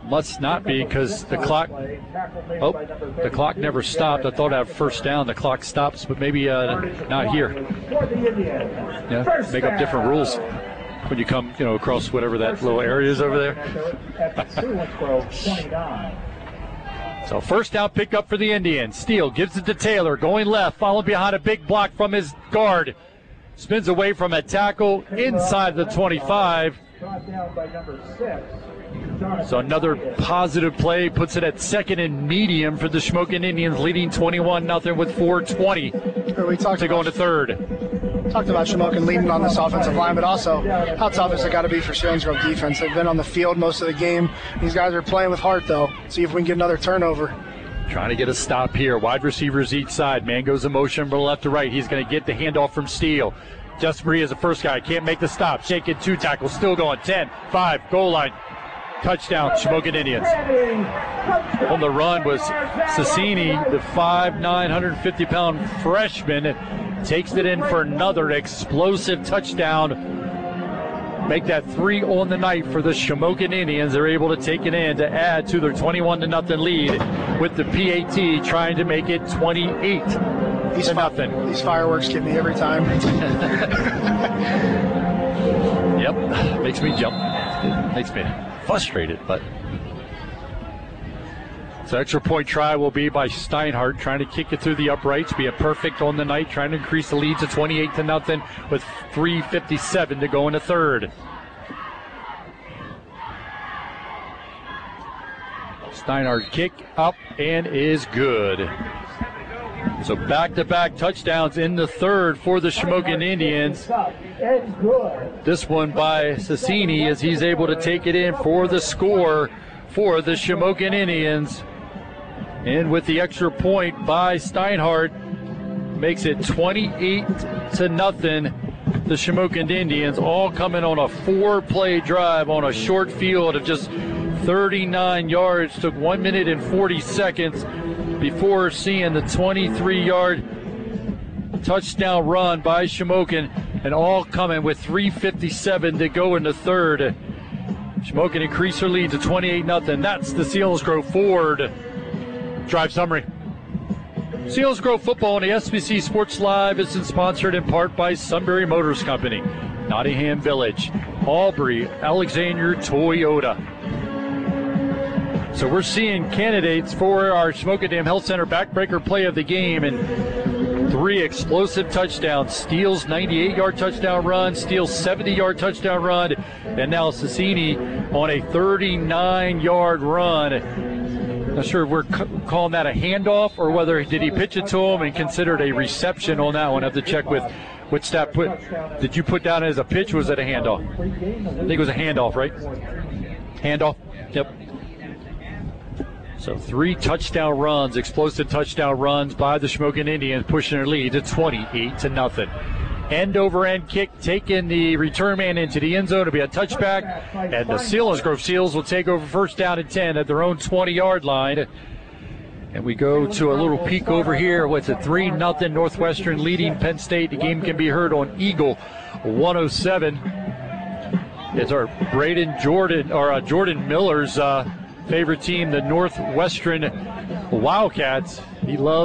Must not be because the clock never stopped. I thought I had first down. The clock stops, but maybe not here. Yeah, make up different rules when you come, across whatever that little area is over there. So first down pickup for the Indians. Steele gives it to Taylor, going left, followed behind a big block from his guard. Spins away from a tackle inside the 25. So another positive play puts it at second and medium for the Shamokin Indians, leading 21-0 with 4:20 to go into third. Talked about Shamokin leading on this offensive line, but also how tough has it got to be for Selinsgrove defense. They've been on the field most of the game. These guys are playing with heart, though. See if we can get another turnover. Trying to get a stop here. Wide receivers each side. Man goes in motion from left to right. He's going to get the handoff from Steele. Justin Marie is the first guy. Can't make the stop. Shaking 2 tackles. Still going. 10, 5, goal line. Touchdown, Shamokin Indians. On the run was Sassini, the 5'9", 150-pound freshman. Takes it in for another explosive touchdown. Make that 3 on the night for the Shamokin Indians. They're able to take it in to add to their 21-0 lead with the PAT trying to make it 28-0. These fireworks get me every time. Yep, makes me jump. Makes me frustrated, but so extra point try will be by Steinhardt, trying to kick it through the uprights, be a perfect on the night, trying to increase the lead to 28-0 with 3:57 to go in the third. Steinhardt kick up and is good. So back-to-back touchdowns in the third for the Shamokin Indians. This one by Sassini as he's able to take it in for the score for the Shamokin Indians. And with the extra point by Steinhardt, makes it 28-0. The Shamokin Indians all coming on a 4-play drive on a short field of just 39 yards. Took 1 minute and 40 seconds before seeing the 23-yard touchdown run by Shamokin, and all coming with 3:57 to go in the third. Shamokin increased their lead to 28-0. That's the Selinsgrove Ford drive summary. Selinsgrove football on the SBC Sports Live is sponsored in part by Sunbury Motors Company, Nottingham Village, Albury, Alexander Toyota. So we're seeing candidates for our Shamokin Dam Health Center backbreaker play of the game, and 3 explosive touchdowns. Steele's 98-yard touchdown run, Steele's 70-yard touchdown run, and now Sassini on a 39-yard run. Not sure if we're calling that a handoff or whether did he pitch it to him and considered a reception on that one. I have to check with which that did you put down as a pitch or was it a handoff? I think it was a handoff, right? Handoff? Yep. So 3 touchdown runs, explosive touchdown runs by the Shamokin Indians, pushing their lead to 28-0. End-over-end kick, taking the return man into the end zone. It'll be a touchback, and the Selinsgrove Seals will take over first down and 10 at their own 20-yard line. And we go to a little peek over here with a 3-0 Northwestern leading Penn State. The game can be heard on Eagle 107. It's our Jordan Miller's favorite team, the Northwestern Wildcats. He loves